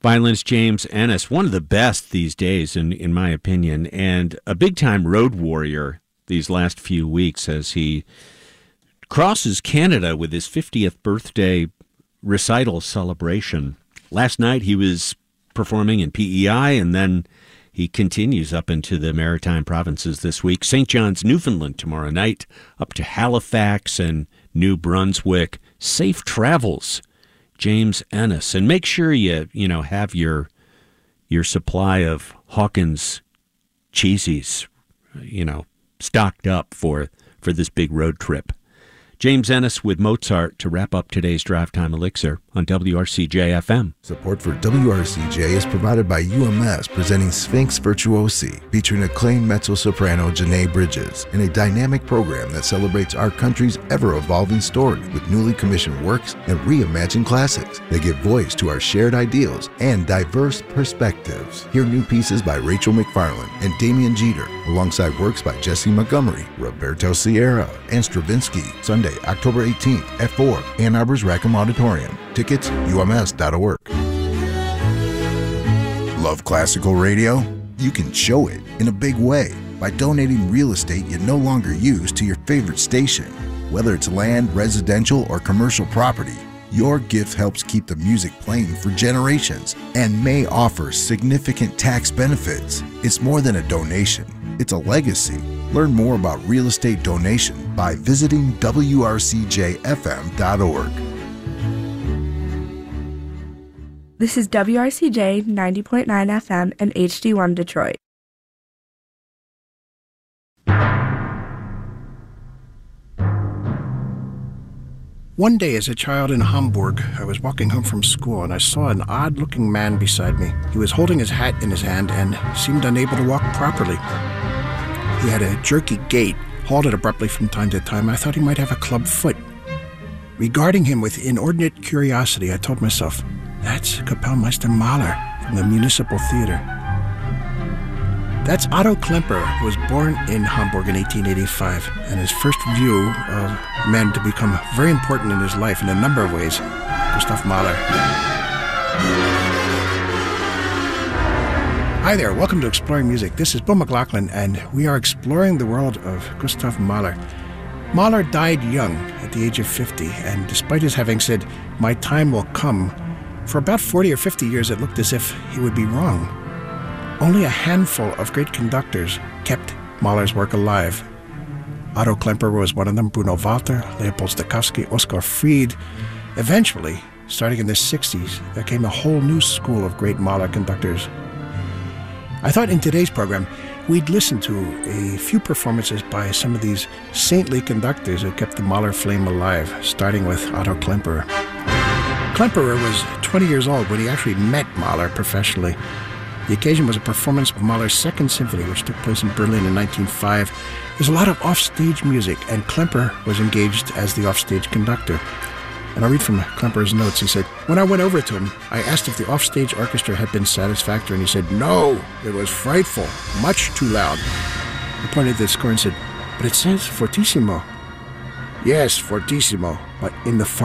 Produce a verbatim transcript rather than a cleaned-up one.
Violinist James Ennis, one of the best these days, in, in my opinion, and a big-time road warrior these last few weeks as he crosses Canada with his fiftieth birthday recital celebration. Last night he was performing in P E I, and then he continues up into the Maritime Provinces this week. Saint John's, Newfoundland tomorrow night, up to Halifax and New Brunswick. Safe travels, James Ennis. And make sure you, you know, have your your supply of Hawkins cheesies, you know, stocked up for, for this big road trip. James Ennis with Mozart to wrap up today's Drive Time Elixir on W R C J F M. Support for W R C J is provided by U M S, presenting Sphinx Virtuosi, featuring acclaimed mezzo-soprano Janae Bridges, in a dynamic program that celebrates our country's ever-evolving story with newly commissioned works and reimagined classics. They give voice to our shared ideals and diverse perspectives. Hear new pieces by Rachel McFarland and Damian Jeter, alongside works by Jesse Montgomery, Roberto Sierra, and Stravinsky. Sunday, October eighteenth at four, Ann Arbor's Rackham Auditorium. Tickets, U M S dot org. Love classical radio? You can show it in a big way by donating real estate you no longer use to your favorite station. Whether it's land, residential, or commercial property, your gift helps keep the music playing for generations and may offer significant tax benefits. It's more than a donation. It's a legacy. Learn more about real estate donation by visiting W R C J F M dot org. This is W R C J ninety point nine F M and H D one Detroit. One day as a child in Hamburg, I was walking home from school and I saw an odd-looking man beside me. He was holding his hat in his hand and seemed unable to walk properly. He had a jerky gait, halted abruptly from time to time. I thought he might have a club foot. Regarding him with inordinate curiosity, I told myself, that's Kapellmeister Mahler from the Municipal Theater. That's Otto Klemperer, who was born in Hamburg in eighteen eighty-five, and his first view of men to become very important in his life in a number of ways, Gustav Mahler. Hi there, welcome to Exploring Music. This is Bill McLaughlin, and we are exploring the world of Gustav Mahler. Mahler died young, at the age of fifty, and despite his having said, "My time will come," for about forty or fifty years it looked as if he would be wrong. Only a handful of great conductors kept Mahler's work alive. Otto Klemperer was one of them, Bruno Walter, Leopold Stokowski, Oskar Fried. Eventually, starting in the sixties, there came a whole new school of great Mahler conductors. I thought in today's program, we'd listen to a few performances by some of these saintly conductors who kept the Mahler flame alive, starting with Otto Klemperer. Klemperer was twenty years old when he actually met Mahler professionally. The occasion was a performance of Mahler's Second Symphony, which took place in Berlin in nineteen oh five. There's a lot of offstage music, and Klemperer was engaged as the offstage conductor. And I'll read from Klemperer's notes. He said, "When I went over to him, I asked if the offstage orchestra had been satisfactory, and he said, 'No, it was frightful, much too loud.' I pointed to the score and said, 'But it says fortissimo.' 'Yes, fortissimo, but in the